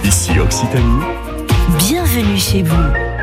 Ici Occitanie. Bienvenue chez vous.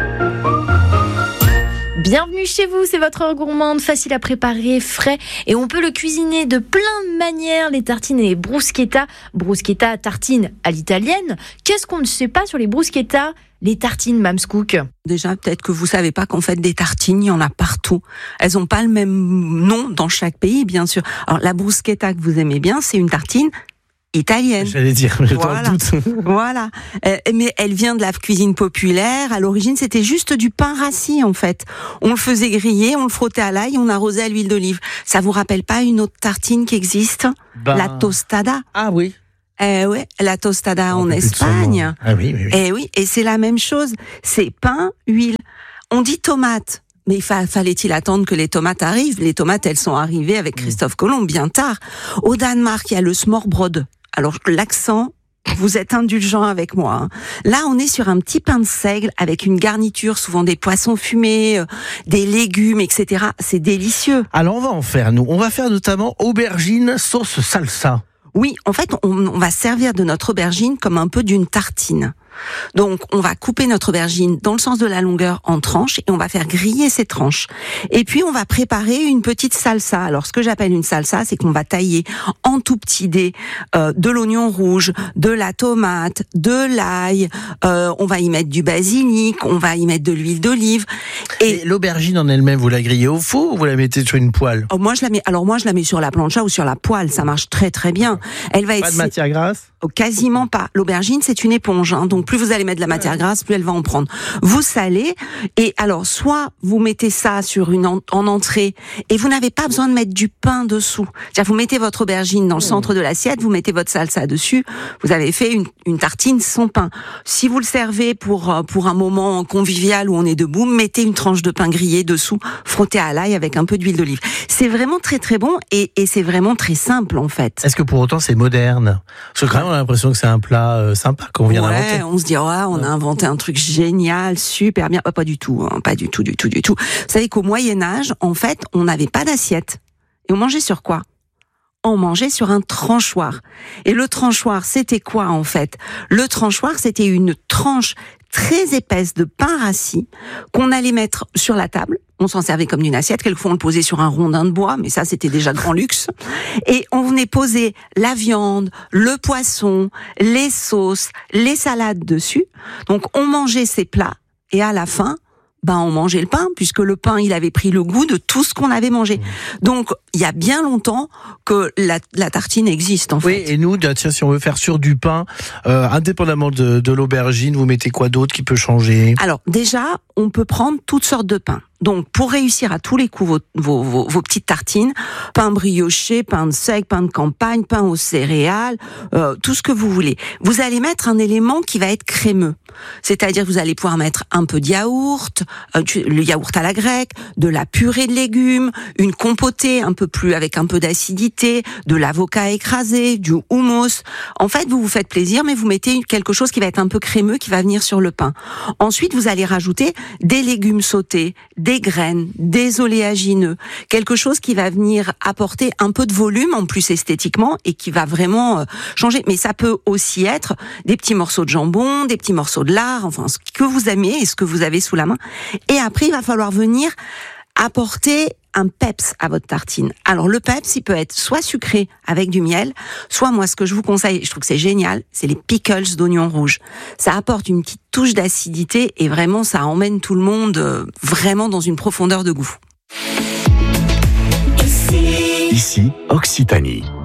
Bienvenue chez vous, c'est votre heure gourmande, facile à préparer, frais et on peut le cuisiner de plein de manières, les tartines et les bruschetta. Bruschetta, tartine à l'italienne. Qu'est-ce qu'on ne sait pas sur les bruschetta? Les tartines, Mams Cook. Déjà, peut-être que vous savez pas qu'en fait, des tartines, il y en a partout. Elles ont pas le même nom dans chaque pays, bien sûr. Alors, la bruschetta que vous aimez bien, c'est une tartine italienne. J'allais dire, mais Voilà. dans le doute. Voilà. Mais elle vient de la cuisine populaire. À l'origine, c'était juste du pain rassis, en fait. On le faisait griller, on le frottait à l'ail, on arrosait à l'huile d'olive. Ça vous rappelle pas une autre tartine qui existe? La tostada. Ah oui. Ouais, la tostada en Plus de son nom. Espagne. Ah oui, oui, oui. Oui, et c'est la même chose. C'est pain, huile. On dit tomate. Mais fallait-il attendre que les tomates arrivent? Les tomates, elles sont arrivées avec Christophe Colomb bien tard. Au Danemark, il y a le smørrebrød. Alors, l'accent, vous êtes indulgent avec moi. Hein. Là, on est sur un petit pain de seigle avec une garniture, souvent des poissons fumés, des légumes, etc. C'est délicieux. Alors, on va en faire, nous. On va faire notamment aubergine sauce salsa. Oui, en fait, on va servir de notre aubergine comme un peu d'une tartine. Donc, on va couper notre aubergine dans le sens de la longueur en tranches et on va faire griller ces tranches. Et puis, on va préparer une petite salsa. Alors, ce que j'appelle une salsa, c'est qu'on va tailler en tout petits dés de l'oignon rouge, de la tomate, de l'ail. On va y mettre du basilic, on va y mettre de l'huile d'olive. Et l'aubergine en elle-même, vous la grillez au four ou vous la mettez sur une poêle? Moi, je la mets sur la plancha ou sur la poêle. Ça marche très, très bien. Elle va Pas de matière grasse? Quasiment pas. L'aubergine, c'est une éponge. Hein, donc, plus vous allez mettre de la matière grasse, plus elle va en prendre. Vous salez. Et alors, soit vous mettez ça sur en entrée et vous n'avez pas besoin de mettre du pain dessous. C'est-à-dire, vous mettez votre aubergine dans le centre de l'assiette, vous mettez votre salsa dessus. Vous avez fait une tartine sans pain. Si vous le servez pour un moment convivial où on est debout, mettez une tranche de pain grillé dessous, frottez à l'ail avec un peu d'huile d'olive. C'est vraiment très, très bon et c'est vraiment très simple, en fait. Est-ce que pour autant c'est moderne? Parce que quand même on a l'impression que c'est un plat sympa qu'on vient d'inventer. On se dit, on a inventé un truc génial, super bien. Pas du tout, hein, pas du tout. Vous savez qu'au Moyen-Âge, en fait, on n'avait pas d'assiette. Et on mangeait sur quoi? On mangeait sur un tranchoir. Et le tranchoir, c'était quoi, en fait? Le tranchoir, c'était une tranche très épaisse de pain rassis qu'on allait mettre sur la table. On s'en servait comme d'une assiette. Quelquefois, on le posait sur un rondin de bois, mais ça, c'était déjà grand luxe. Et on venait poser la viande, le poisson, les sauces, les salades dessus. Donc, on mangeait ces plats. Et à la fin, on mangeait le pain, puisque le pain, il avait pris le goût de tout ce qu'on avait mangé. Donc, il y a bien longtemps que la tartine existe, en fait. Oui, et nous, tiens, si on veut faire sur du pain, indépendamment de l'aubergine, vous mettez quoi d'autre qui peut changer? Alors, déjà, on peut prendre toutes sortes de pains. Donc, pour réussir à tous les coups vos petites tartines, pain brioché, pain de seigle, pain de campagne, pain aux céréales, tout ce que vous voulez. Vous allez mettre un élément qui va être crémeux. C'est-à-dire, vous allez pouvoir mettre un peu de yaourt, le yaourt à la grecque, de la purée de légumes, une compotée avec un peu d'acidité, de l'avocat écrasé, du houmous. En fait, vous vous faites plaisir, mais vous mettez quelque chose qui va être un peu crémeux, qui va venir sur le pain. Ensuite, vous allez rajouter des légumes sautés, des graines, des oléagineux, quelque chose qui va venir apporter un peu de volume en plus esthétiquement et qui va vraiment changer. Mais ça peut aussi être des petits morceaux de jambon, des petits morceaux de lard, enfin ce que vous aimez et ce que vous avez sous la main. Et après, il va falloir venir apporter un peps à votre tartine. Alors le peps, il peut être soit sucré avec du miel, soit moi ce que je vous conseille, je trouve que c'est génial, c'est les pickles d'oignons rouges. Ça apporte une petite touche d'acidité et vraiment ça emmène tout le monde vraiment dans une profondeur de goût. Ici Occitanie.